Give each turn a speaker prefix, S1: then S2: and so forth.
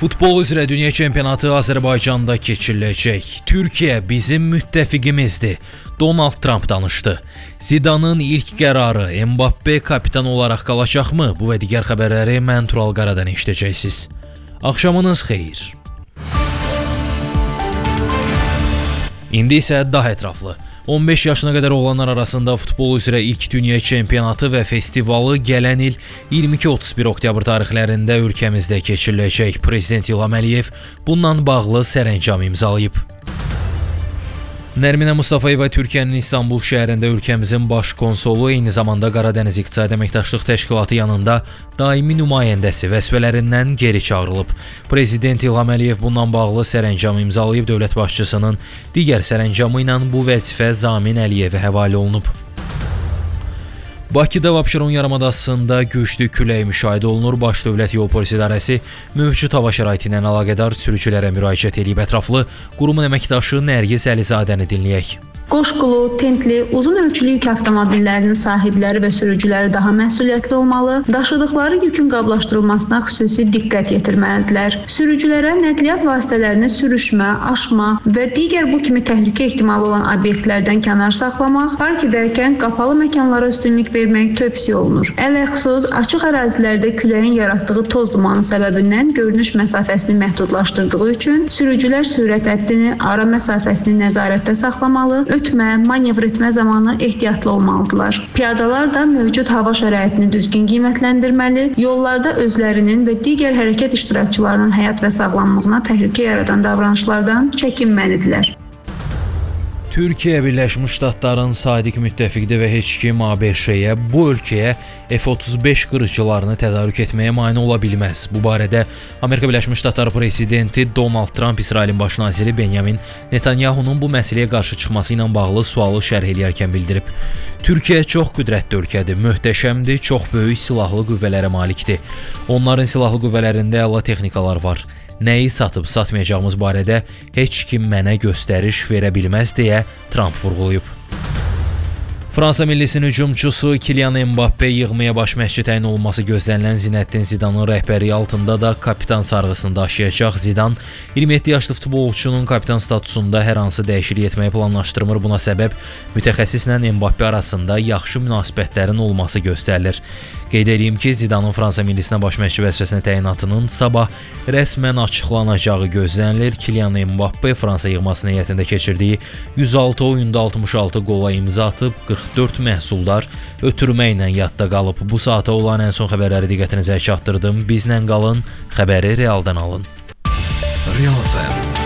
S1: Futbol üzrə dünya çempionatı Azərbaycanda keçiriləcək. Türkiyə bizim müttəfiqimizdir. Donald Trump danışdı. Zidanın ilk qərarı Mbappe kapitan olaraq qalacaqmı? Bu və digər xəbərləri mən Tural Qaradan eşidəcəksiniz. Axşamınız xeyir. İndi isə daha ətraflı. 15 yaşına qədər olanlar arasında futbol üzrə ilk dünya çempionatı və festivalı gələn il 22-31 oktyabr tarixlərində ölkəmizdə keçiriləcək. Prezident İlham Əliyev bununla bağlı sərəncam imzalayıb. Nərminə Mustafayeva Türkiyənin İstanbul şəhərində ölkəmizin baş konsolu, eyni zamanda Qaradəniz İqtisadi Əməkdaşlıq Təşkilatı yanında daimi nümayəndəsi vəzifələrindən geri çağırılıb. Prezident İlham Əliyev bununla bağlı sərəncam imzalayıb, dövlət başçısının digər sərəncamı ilə bu vəzifə Zamin Əliyevə həvalə olunub. Bakıda və Abşeron yarımadasında güclü külək müşahidə olunur. Baş Dövlət Yol Polisi İdarəsi mövcud hava şəraiti ilə əlaqədar sürücülərə müraciət edib. Ətraflı qurumun əməkdaşı Nərgiz Əlizadəni dinləyək.
S2: Qoşqulu, tentli, uzun ölçülü yük avtomobillərinin sahibləri və sürücüləri daha məsuliyyətli olmalı, daşıdıqları yükün qablaşdırılmasına xüsusi diqqət yetirməlidirlər. Sürücülərə nəqliyyat vasitələrini sürüşmə, aşma və digər bu kimi təhlükə ehtimalı olan obyektlərdən kənar saxlamaq, park edərkən qapalı məkanlara üstünlük vermək tövsiyə olunur. Ələxüsus açıq ərazilərdə küləyin yaratdığı toz dumanı səbəbindən görünüş məsafəsini məhdudlaşdırdığı üçün sürücülər sürət həddini, ara məsafəsini nəzarətdə saxlamalı, ötmə, manevr etmə zamanı ehtiyatlı olmalıdırlar. Piyadalar da mövcud hava şəraitini düzgün qiymətləndirməli, yollarda özlərinin və digər hərəkət iştirakçılarının həyat və sağlamlığına təhlükə yaradan davranışlardan çəkinməlidirlər.
S1: Türkiyə Birləşmiş Ştatların sadiq müttəfiqidir və heç kim ABŞ-yə, bu ölkəyə F-35 qırıcılarını tədarük etməyə mane ola bilməz. Bu barədə Amerika Birləşmiş Ştatları prezidenti Donald Trump İsrailin baş naziri Benjamin Netanyahunun bu məsələyə qarşı çıxması ilə bağlı sualı şərh edərkən bildirib. Türkiyə çox qüdrətli ölkədir, möhtəşəmdir, çox böyük silahlı qüvvələrə malikdir. Onların silahlı qüvvələrində əla texnikalar var. Nəyi satıb satmayacağımız barədə heç kim mənə göstəriş verə bilməz deyə Trump vurğulayıb. Fransa millisinin hücumçusu Kylian Mbappe yığmaya baş məşqçi təyin olunması gözlənilən Zinəddin Zidanın rəhbərliyi altında da kapitan sarğısını daşıyacaq. Zidan 27 yaşlı futbolçunun kapitan statusunda hər hansı dəyişiklik etməyi planlaşdırmır. Buna səbəb mütəxəssislə Mbappe arasında yaxşı münasibətlərin olması göstərilir. Qeyd edeyim ki, Zidanın Fransa millisinə baş məşqçi vəzifəsinə təyinatının sabah rəsmən açıqlanacağı gözlənilir. Kylian Mbappe Fransa yığması heyətində keçirdiyi 106 oyunda 66 qola imza atıb, 44 məhsuldar ötürməklə yadda qalıb. Bu saata olan ən son xəbərləri diqqətinizə çatdırdım. Bizlə qalın, xəbəri realdan alın.
S3: Real FM